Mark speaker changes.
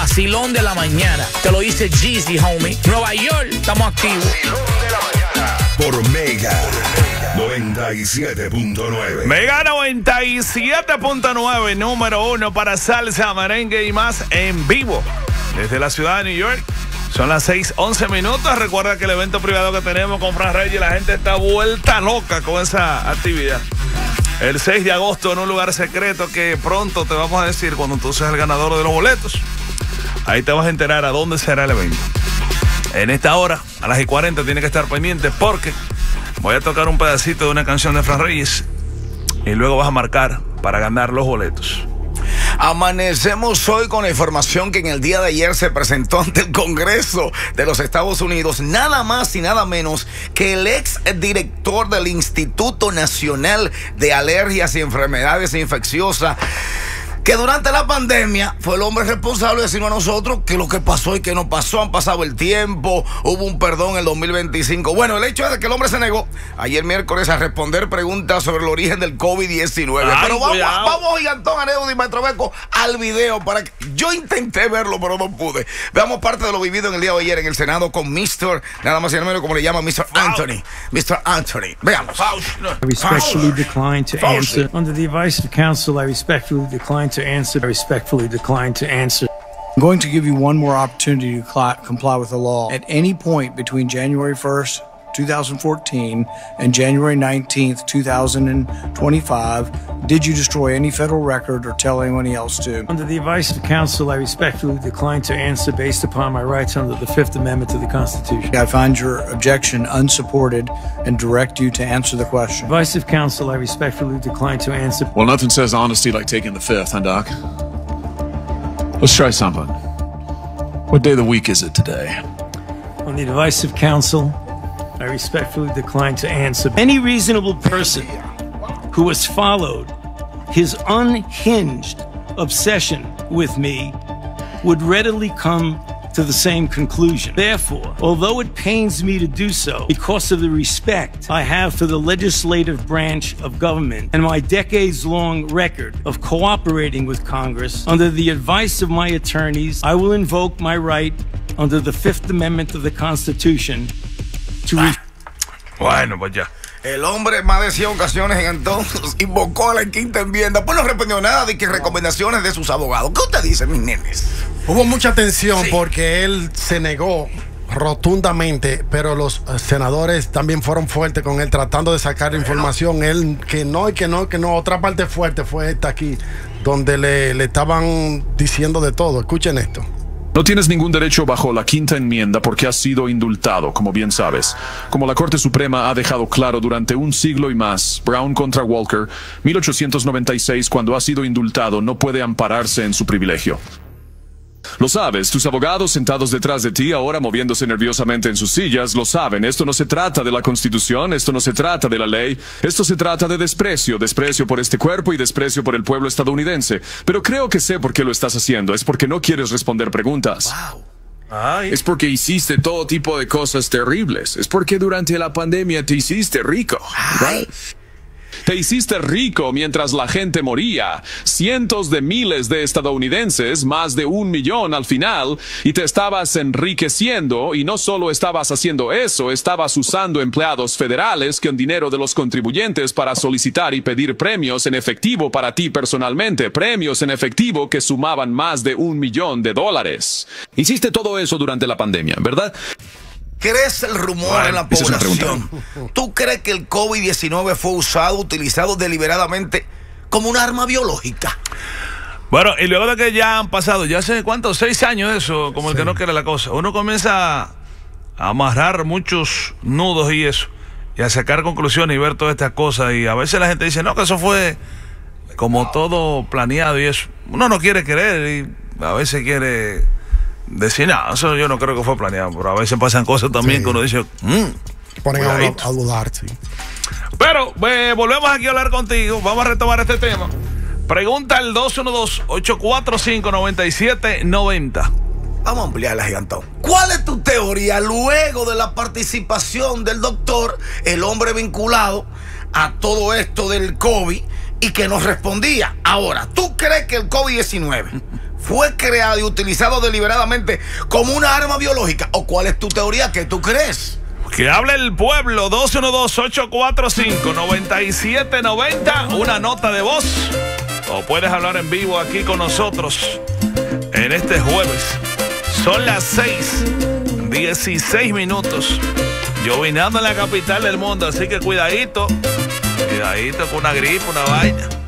Speaker 1: vacilón de la mañana. Te lo dice Jeezy, homie. Nueva York, estamos activos.
Speaker 2: Vacilón de la mañana. Por Mega 97.9.
Speaker 3: Mega 97.9, número 1 para salsa, merengue y más en vivo. Desde la ciudad de New York. Son las 6:11 minutos. Recuerda que el evento privado que tenemos con Fran Reyes, la gente está vuelta loca con esa actividad. El 6 de agosto en un lugar secreto que pronto te vamos a decir cuando tú seas el ganador de los boletos. Ahí te vas a enterar a dónde será el evento. En esta hora, a las 40, tienes que estar pendiente porque voy a tocar un pedacito de una canción de Fran Reyes y luego vas a marcar para ganar los boletos.
Speaker 4: Amanecemos hoy con la información que en el día de ayer se presentó ante el Congreso de los Estados Unidos, nada más y nada menos que el ex director del Instituto Nacional de Alergias y Enfermedades Infecciosas, que durante la pandemia fue el hombre responsable de decirnos a nosotros que lo que pasó y que no pasó. Han pasado el tiempo, hubo un perdón en el 2025. Bueno, el hecho es de que el hombre se negó ayer miércoles a responder preguntas sobre el origen del COVID-19. Pero vamos, Gigantón, Aneudi y Maestro Beco, al video para que... Yo intenté verlo, pero no pude. Veamos parte de lo vivido en el día de ayer en el Senado con Mr. nada más y nada menos como le llama Mr. Anthony. Mr. Anthony. Veamos.
Speaker 5: I respectfully decline to answer. Under the advice of counsel, I respectfully decline to answer. I respectfully decline to answer. I'm going to give you one more opportunity to comply with the law. At any point between January 1st, 2014 and January 19th, 2025, did you destroy any federal record or tell anyone else to? Under the advice of counsel, I respectfully decline to answer based upon my rights under the Fifth Amendment to the Constitution. I find your objection unsupported and direct you to answer the question. Advice of counsel, I respectfully decline to answer.
Speaker 6: Well, nothing says honesty like taking the Fifth, huh, Doc? Let's try something. What day of the week is it today?
Speaker 5: On the advice of counsel, I respectfully decline to answer. Any reasonable person who has followed his unhinged obsession with me would readily come to the same conclusion. Therefore, although it pains me to do so because of the respect I have for the legislative branch of government and my decades-long record of cooperating with Congress, under the advice of my attorneys, I will invoke my right under the Fifth Amendment of the Constitution to...
Speaker 3: Bueno, pues ya.
Speaker 4: El hombre más de 100 ocasiones en entonces invocó a la quinta enmienda, pues no respondió nada de que recomendaciones de sus abogados. ¿Qué usted dice, mis nenes?
Speaker 7: Hubo mucha tensión porque él se negó rotundamente, pero los senadores también fueron fuertes con él, tratando de sacar información. Él que no. Otra parte fuerte fue esta aquí, donde le estaban diciendo de todo. Escuchen esto.
Speaker 6: No tienes ningún derecho bajo la quinta enmienda porque has sido indultado, como bien sabes. Como la Corte Suprema ha dejado claro durante un siglo y más, Brown contra Walker, 1896, cuando ha sido indultado, no puede ampararse en su privilegio. Lo sabes, tus abogados sentados detrás de ti, ahora moviéndose nerviosamente en sus sillas, lo saben. Esto no se trata de la Constitución, esto no se trata de la ley, esto se trata de desprecio por este cuerpo y desprecio por el pueblo estadounidense. Pero creo que sé por qué lo estás haciendo, es porque no quieres responder preguntas.
Speaker 4: Wow.
Speaker 3: Ay.
Speaker 6: Es porque hiciste todo tipo de cosas terribles, es porque durante la pandemia te hiciste rico.
Speaker 4: Ay.
Speaker 6: Te hiciste rico mientras la gente moría. Cientos de miles de estadounidenses, más de 1 millón al final, y te estabas enriqueciendo, y no solo estabas haciendo eso, estabas usando empleados federales con dinero de los contribuyentes para solicitar y pedir premios en efectivo para ti personalmente, premios en efectivo que sumaban más de $1 millón. Hiciste todo eso durante la pandemia, ¿verdad?
Speaker 4: ¿Crees el rumor en la población? ¿Tú crees que el COVID-19 fue utilizado deliberadamente como un arma biológica?
Speaker 3: Bueno, y luego de que ya han pasado, ya hace ¿cuántos? 6 años eso, como el que no quiere la cosa. Uno comienza a amarrar muchos nudos y eso, y a sacar conclusiones y ver todas estas cosas. Y a veces la gente dice, no, que eso fue como todo planeado y eso. Uno no quiere creer y a veces quiere... decir, no, eso yo no creo que fue planeado, pero a veces pasan cosas también que uno dice,
Speaker 7: ponen a dudar, sí.
Speaker 3: Pero volvemos aquí a hablar contigo, vamos a retomar este tema. Pregunta al 212-845-9790.
Speaker 4: Vamos a ampliarla, Gigantón. ¿Cuál es tu teoría luego de la participación del doctor, el hombre vinculado a todo esto del COVID y que nos respondía? Ahora, ¿tú crees que el COVID-19 fue creado y utilizado deliberadamente como una arma biológica? ¿O cuál es tu teoría? ¿Qué tú crees?
Speaker 3: Que hable el pueblo. 212-845-9790. Una nota de voz. O puedes hablar en vivo aquí con nosotros en este jueves. Son las 6:16 minutos. Llovinando en la capital del mundo. Así que cuidadito. Cuidadito con una gripe, una vaina.